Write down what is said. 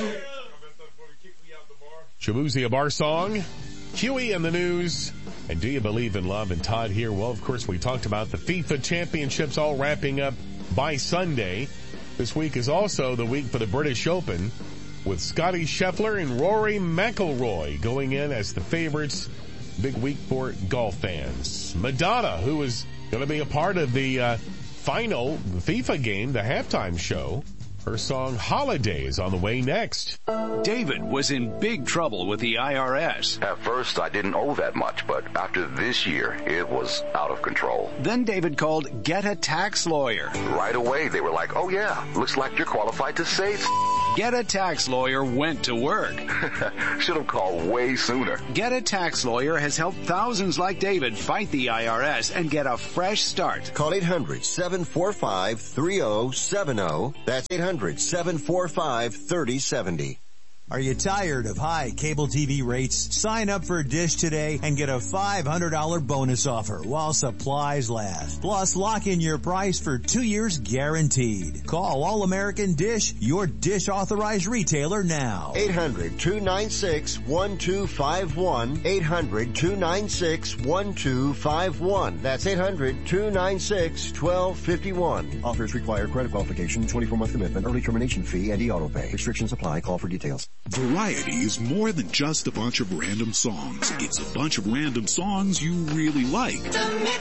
Shabuzi, a bar song. Huey in the news. And do you believe in love? And Todd here. Well, of course, we talked about the FIFA championships all wrapping up by Sunday. This week is also the week for the British Open, with Scottie Scheffler and Rory McIlroy going in as the favorites. Big week for golf fans. Madonna, who is going to be a part of the final FIFA game, the halftime show. Her song Holiday is on the way next. David was in big trouble with the IRS. At first, I didn't owe that much, but after this year, it was out of control. Then David called Get a Tax Lawyer. Right away, they were like, oh yeah, looks like you're qualified to say Get a Tax Lawyer went to work. Should have called way sooner. Get a Tax Lawyer has helped thousands like David fight the IRS and get a fresh start. Call 800-745-3070. That's 800-745-3070. Are you tired of high cable TV rates? Sign up for Dish today and get a $500 bonus offer while supplies last. Plus, lock in your price for 2 years guaranteed. Call All American Dish, your Dish authorized retailer now. 800-296-1251. 800-296-1251. That's 800-296-1251. Offers require credit qualification, 24-month commitment, early termination fee, and e-auto pay. Restrictions apply. Call for details. Variety is more than just a bunch of random songs. It's a bunch of random songs you really like.